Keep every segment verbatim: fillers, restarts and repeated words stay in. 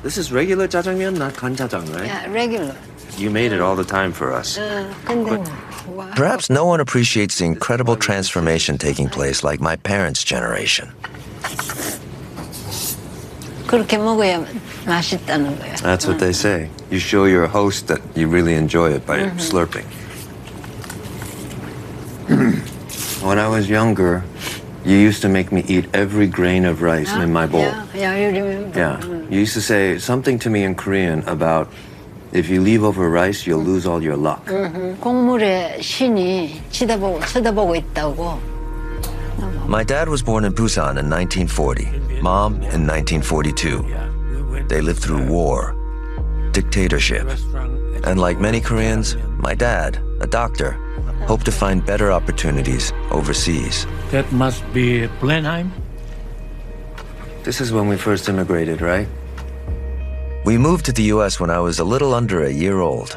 This is regular jjajangmyeon, not kanjajang, right? Yeah, regular. You made it all the time for us. Uh, 근데, wow. Perhaps no one appreciates the incredible transformation taking place like my parents' generation. 그렇게 먹어야 맛있다는 거야. That's what they say. You show your host that you really enjoy it by mm-hmm. slurping. When I was younger, you used to make me eat every grain of rice yeah, in my bowl. Yeah, yeah, you remember. Yeah. Mm. You used to say something to me in Korean about if you leave over rice, you'll lose all your luck. Mm-hmm. 곡물에 신이 쳐다보고, 쳐다보고 있다고. My dad was born in Busan in nineteen forty, Mom in nineteen forty-two. They lived through war, dictatorship, and like many Koreans, my dad, a doctor, hoped to find better opportunities overseas. That must be Blenheim? This is when we first immigrated, right? We moved to the U S when I was a little under a year old.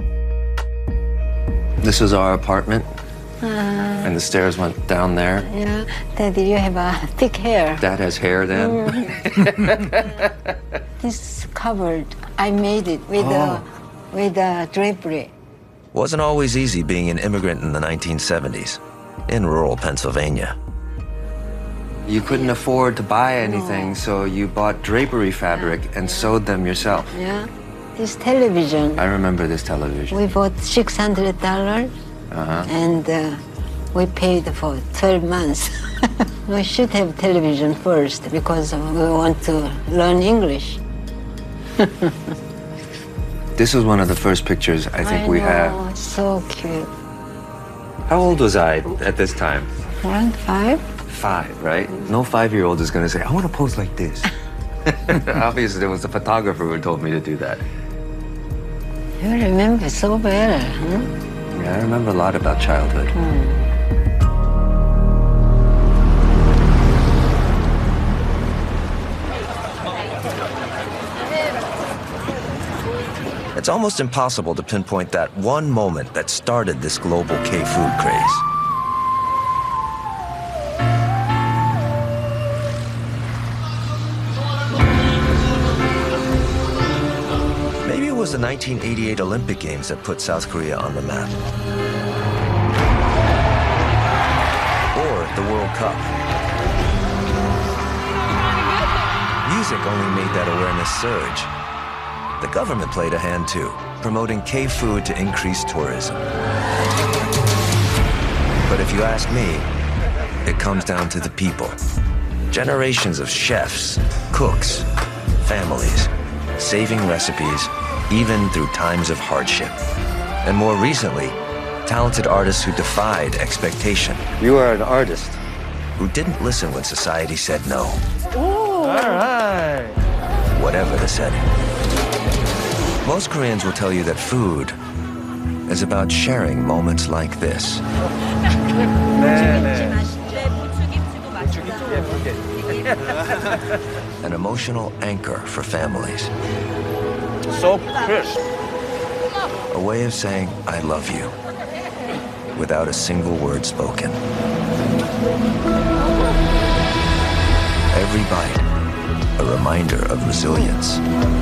This was our apartment, uh, and the stairs went down there. Yeah, Daddy, you have a thick hair. Dad has hair then? Mm. This covered, I made it with, oh. a, with a drapery. Wasn't always easy being an immigrant in the nineteen seventies, in rural Pennsylvania. You couldn't afford to buy anything, no. so you bought drapery fabric yeah. and sewed them yourself. Yeah, this television. I remember this television. We bought six hundred dollars, uh-huh. and uh, we paid for twelve months. We should have television first because we want to learn English. This was one of the first pictures I think I we know, had. So cute. How old was I at this time? Around five? Five, right? No five-year-old is going to say, I want to pose like this. Obviously, there was a photographer who told me to do that. You remember so well, huh? Yeah, I remember a lot about childhood. Hmm. It's almost impossible to pinpoint that one moment that started this global K-food craze. Maybe it was the nineteen eighty-eight Olympic Games that put South Korea on the map. Or the World Cup. Music only made that awareness surge. The government played a hand too, promoting K-food to increase tourism. But if you ask me, it comes down to the people. Generations of chefs, cooks, families, saving recipes, even through times of hardship. And more recently, talented artists who defied expectation. You are an artist. Who didn't listen when society said no. Ooh. All right. Whatever the setting. Most Koreans will tell you that food is about sharing moments like this. An emotional anchor for families. So crisp. A way of saying, I love you, without a single word spoken. Every bite, a reminder of resilience.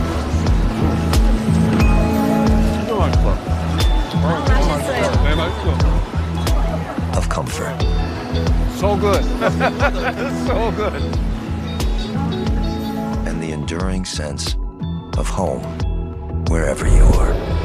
Of comfort. So good. So good. And the enduring sense of home, wherever you are.